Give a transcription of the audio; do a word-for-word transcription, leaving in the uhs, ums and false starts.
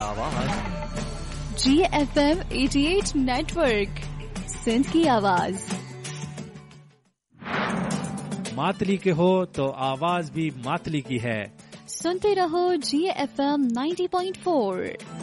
आवाज जी F M अठासी network, Sindh की आवाज। मातली के हो तो आवाज भी मातली की है। सुनते रहो जी एफ एम नब्बे पॉइंट चार।